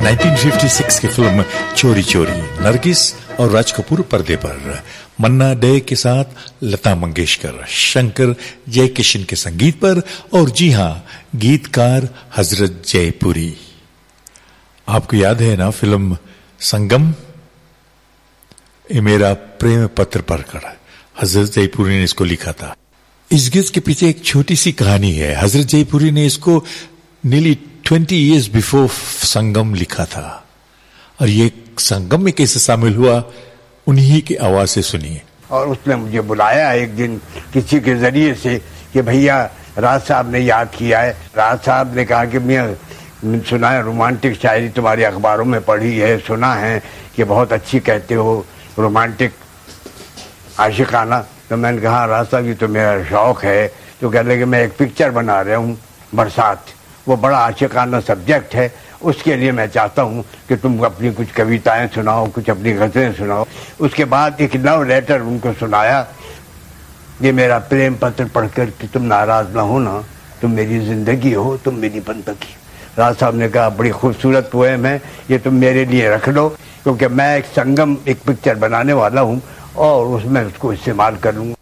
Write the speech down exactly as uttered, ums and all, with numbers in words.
उन्नीस सौ छप्पन की फिल्म चोरी चोरी, नरगिस और राज कपूर पर्दे पर, मन्ना डे के साथ लता मंगेशकर, शंकर जयकिशन के संगीत पर, और जी हां, गीतकार हजरत जयपुरी। आपको याद है ना फिल्म संगम? ये मेरा प्रेम पत्र पढ़कर हजरत जयपुरी ने इसको लिखा था। इस गीत के पीछे एक छोटी सी कहानी है। हजरत जयपुरी ने इसको नीली ट्वेंटी इयर्स बिफोर संगम लिखा था, और ये संगम में कैसे शामिल हुआ, उन्हीं की आवाज से सुनिए। और उसने मुझे बुलाया एक दिन किसी के जरिए से कि भैया राज साहब ने याद किया है। राज साहब ने कहा कि मैं सुना है रोमांटिक शायरी तुम्हारे अखबारों में पढ़ी है, सुना है कि बहुत अच्छी कहते हो रोमांटिक आशिकाना। तो मैंने कहा राज साहब ये तो मेरा शौक है। तो कह लगे मैं एक पिक्चर बना रहा हूँ बरसात, वो बड़ा आशिकाना सब्जेक्ट है, उसके लिए मैं चाहता हूँ कि तुम अपनी कुछ कविताएं सुनाओ, कुछ अपनी गज़लें सुनाओ। उसके बाद एक लव लेटर उनको सुनाया, ये मेरा प्रेम पत्र पढ़कर कि तुम नाराज ना हो ना, तुम मेरी जिंदगी हो, तुम मेरी बंदगी। राज साहब ने कहा बड़ी खूबसूरत पोएम है, ये तुम मेरे लिए रख लो, क्योंकि मैं एक संगम एक पिक्चर बनाने वाला हूँ और उसमें उसको इस्तेमाल करूँगा।